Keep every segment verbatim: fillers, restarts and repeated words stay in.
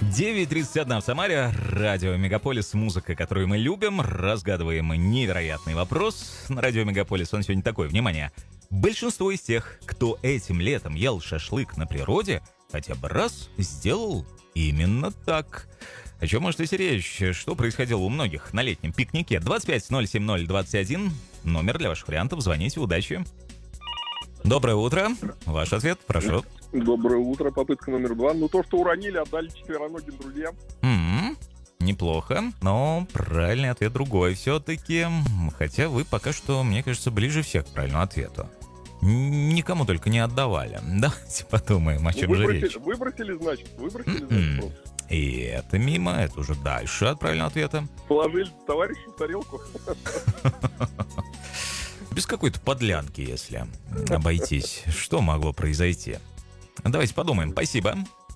девять тридцать один в Самаре. Радио Мегаполис. Музыка, которую мы любим. Разгадываем невероятный вопрос. На Радио Мегаполис он сегодня такой. Внимание. Большинство из тех, кто этим летом ел шашлык на природе, хотя бы раз сделал именно так. О чем может идти речь? Что происходило у многих на летнем пикнике? двадцать пять ноль семь ноль двадцать один. Номер для ваших вариантов. Звоните. Удачи. Доброе утро. Ваш ответ, прошу. Доброе утро. Попытка номер два. Ну, то, что уронили, отдали четвероногим друзьям. М-м, неплохо, но правильный ответ другой все-таки. Хотя вы пока что, мне кажется, ближе всех к правильному ответу. Никому только не отдавали. Давайте подумаем, о чем выбросили, же речь. Выбросили, значит. Выбросили, М-м. значит. И это мимо, это уже дальше от правильного ответа. Положили товарищу в тарелку. Без какой-то подлянки, если обойтись. Что могло произойти? Давайте подумаем. Спасибо.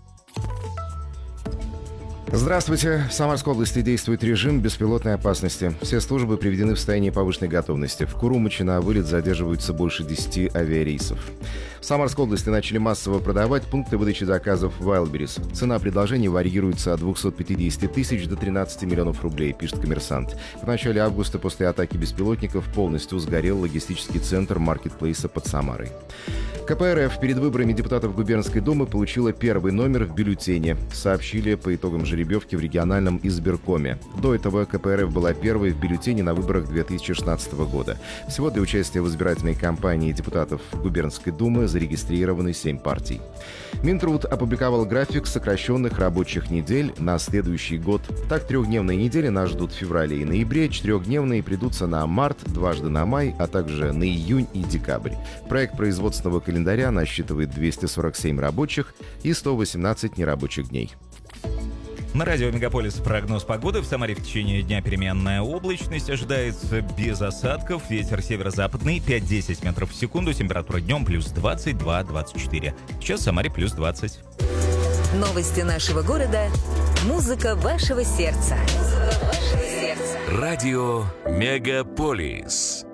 Здравствуйте. В Самарской области действует режим беспилотной опасности. Все службы приведены в состояние повышенной готовности. В Курумыче на вылет задерживаются больше десяти авиарейсов. В Самарской области начали массово продавать пункты выдачи заказов Wildberries. Цена предложений варьируется от двухсот пятидесяти тысяч до тринадцати миллионов рублей, пишет «Коммерсант». В начале августа после атаки беспилотников полностью сгорел логистический центр маркетплейса под Самарой. ка пэ эр эф перед выборами депутатов губернской думы получила первый номер в бюллетене, сообщили по итогам жеребьевки в региональном избиркоме. До этого ка пэ эр эф была первой в бюллетене на выборах две тысячи шестнадцатого года. Всего для участия в избирательной кампании депутатов губернской думы зарегистрированы семь партий. Минтруд опубликовал график сокращенных рабочих недель на следующий год. Так, трехдневные недели нас ждут в феврале и ноябре, четырехдневные придутся на март, дважды на май, а также на июнь и декабрь. Проект производственного календаря насчитывает двести сорок семь рабочих и сто восемнадцать нерабочих дней. На радио Мегаполис прогноз погоды. В Самаре в течение дня переменная облачность. Ожидается без осадков. Ветер северо-западный пять-десять метров в секунду. Температура днем плюс двадцать два - двадцать четыре. Сейчас в Самаре плюс двадцать. Новости нашего города. Музыка вашего сердца. Музыка вашего сердца. Радио Мегаполис.